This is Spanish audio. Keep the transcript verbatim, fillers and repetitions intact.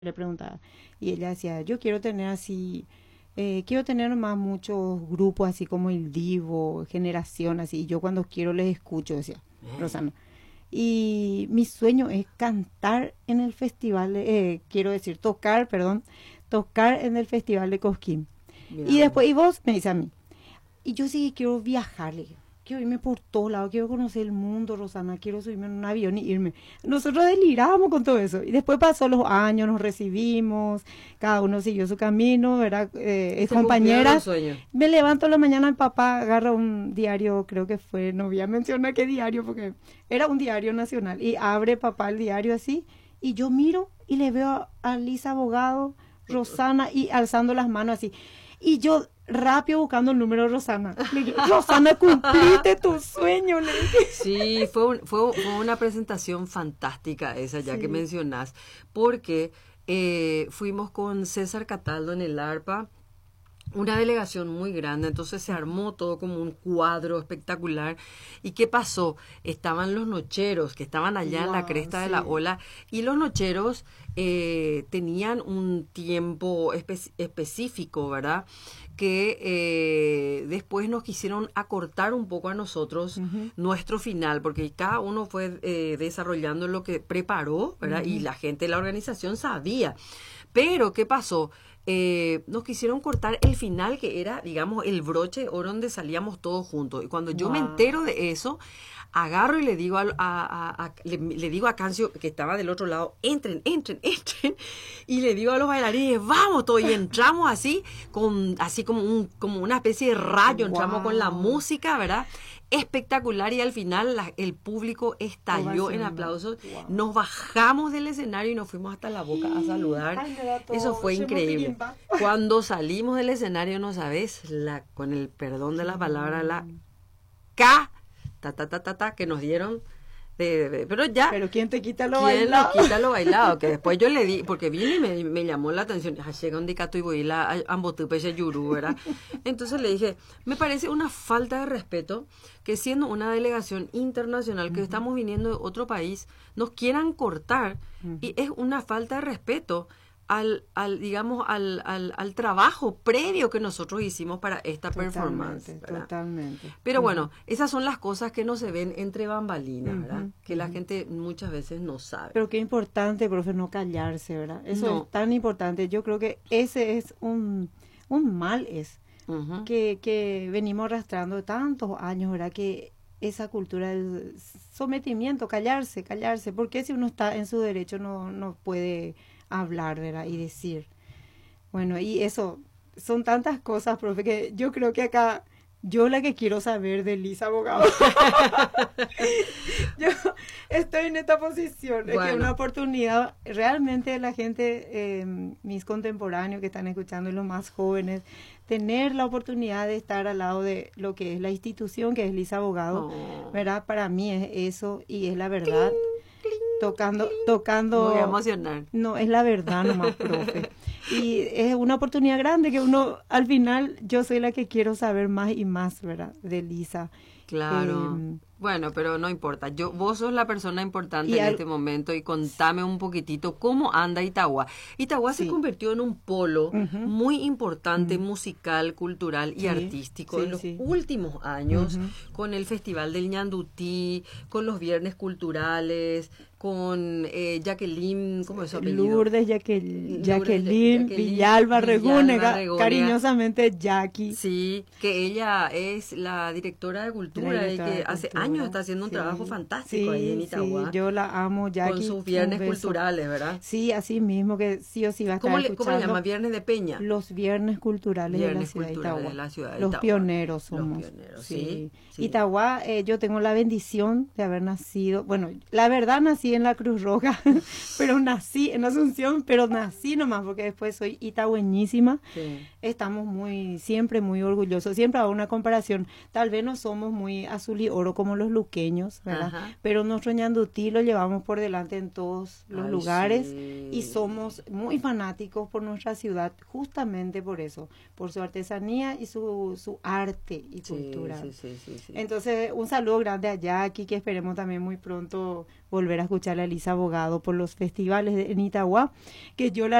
le preguntaba. Y ella decía, yo quiero tener así, eh, quiero tener más muchos grupos así como el Divo, Generación, así. Y yo cuando quiero les escucho, decía Rosana. Y mi sueño es cantar en el festival, de- eh, quiero decir, tocar, perdón, tocar en el festival de Cosquín. Mira Y después, vos. y vos me dice a mí, y yo sí quiero viajar, le digo, quiero irme por todos lados, quiero conocer el mundo, Rosana, quiero subirme en un avión y irme. Nosotros deliramos con todo eso. Y después pasó los años, nos recibimos, cada uno siguió su camino, ¿verdad? Eh, Y es se cumplieron los compañeras. sueños. Me levanto en la mañana, mi papá agarra un diario, creo que fue, no voy a mencionar qué diario, porque era un diario nacional, y abre papá el diario así, y yo miro y le veo a, a Lisa Abogado, Rosana, y alzando las manos así. Y yo rápido buscando el número de Rosana. Le digo, Rosana, cumpliste tu sueño. Le dije. Sí, fue, un- fue, fue una presentación fantástica esa, ya que Sí. mencionás, porque eh, fuimos con César Cataldo en el arpa, una delegación muy grande, entonces se armó todo como un cuadro espectacular. ¿Y qué pasó? Estaban los nocheros, que estaban allá en la Wow, cresta de sí. la ola, y los nocheros eh, tenían un tiempo espe- específico, ¿verdad? Que eh, después nos quisieron acortar un poco a nosotros Ujú. nuestro final, porque cada uno fue eh, desarrollando lo que preparó, ¿verdad? Y Ujú. la gente de la organización sabía. Pero, ¿qué pasó? Eh, nos quisieron cortar el final, que era, digamos, el broche de oro donde salíamos todos juntos. Y cuando yo me Wow. entero de eso, agarro y le digo a, a- a- a- le, le digo a Cancio, que estaba del otro lado, entren, entren, entren. Y le digo a los bailarines, vamos todos. Y entramos así, con, así como, un, como una especie de rayo, entramos con la Wow. música, ¿verdad? Espectacular, y al final la- el público estalló en Ovacionando. aplausos. Wow. Nos bajamos del escenario y nos fuimos hasta la boca a saludar. Ay, me da Eso todo. fue Shemo increíble. Pirimba. Cuando salimos del escenario, no sabes, la, con el perdón de la palabra, la Mm. K, ta, ta, ta, ta, ta, que nos dieron. De, de- de- pero ya, Pero ¿quién te quita lo ¿quién lo bailado? quita lo bailado? Que después yo le di, porque vine y me, me llamó la atención. "Ah, llega un dicato y voy a la ambotupe ese yurú", ¿verdad? Entonces le dije, me parece una falta de respeto que siendo una delegación internacional que estamos viniendo de otro país, nos quieran cortar, y es una falta de respeto al, al digamos, al, al, al trabajo previo que nosotros hicimos para esta performance, Totalmente, ¿verdad? totalmente. Pero Ujú. bueno, esas son las cosas que no se ven entre bambalinas, ¿verdad? Ujú, Que la ujú. gente muchas veces no sabe. Pero qué importante, profe, no callarse, ¿verdad? Eso No. es tan importante. Yo creo que ese es un, un mal es Ujú. que, que venimos arrastrando de tantos años, ¿verdad? Que esa cultura del sometimiento, callarse, callarse, porque si uno está en su derecho no, no puede hablar, ¿verdad? Y decir. Bueno, y eso, son tantas cosas, profe, que yo creo que acá, yo la que quiero saber de Lisa Abogado. Yo estoy en esta posición, es que Bueno. una oportunidad, realmente la gente, eh, mis contemporáneos que están escuchando y los más jóvenes, tener la oportunidad de estar al lado de lo que es la institución que es Lisa Abogado, Oh. ¿verdad? Para mí es eso y es la verdad. Tocando, Me tocando. voy a emocionar. No, es la verdad nomás, profe. Y es una oportunidad grande que uno, al final, yo soy la que quiero saber más y más, ¿verdad? De Lisa. Claro. Eh, Bueno, pero no importa. Yo, vos sos la persona importante Y en al- este momento, y contame un poquitito cómo anda Itagua. Itagua se Sí. convirtió en un polo Ujú. muy importante, musical, cultural y Sí, artístico sí, en los sí. últimos años, Ujú. con el Festival del Ñandutí, con los viernes culturales, con eh, Jacqueline, ¿cómo es su apellido? Lourdes, Jaquel- Lourdes, Jacqueline, Jacqueline Villalba, Villalba Regúnega, Regónega. cariñosamente Jackie. Sí, que ella es la directora de cultura, La y directora que de hace cultura. años está haciendo un Sí, trabajo fantástico ahí en sí, Itagua, sí, yo la amo, Jackie. con sus un viernes beso. culturales, ¿verdad? Sí, así mismo, que sí o sí va a estar ¿Cómo le, cómo le escuchando. llama? ¿Viernes de Peña? Los viernes culturales Viernes de la ciudad culturales de de Itagua. la ciudad de Los Itagua. pioneros Los somos. pioneros, sí, sí. Itagua, eh, yo tengo la bendición de haber nacido, bueno, la verdad nací en la Cruz Roja, pero nací en Asunción, pero nací nomás porque después soy itagüeñísima. Sí. Estamos muy, siempre muy orgullosos, siempre hago una comparación, tal vez no somos muy azul y oro como los los luqueños, ¿verdad? Ajá. Pero nuestro ñandutí lo llevamos por delante en todos los Ay, lugares sí. y somos muy fanáticos por nuestra ciudad, justamente por eso, por su artesanía y su, su arte y Sí, cultura. sí, sí, sí, sí. Entonces, un saludo grande a Jackie, que esperemos también muy pronto volver a escuchar a Elisa Bogado por los festivales de, en Itagua, que yo la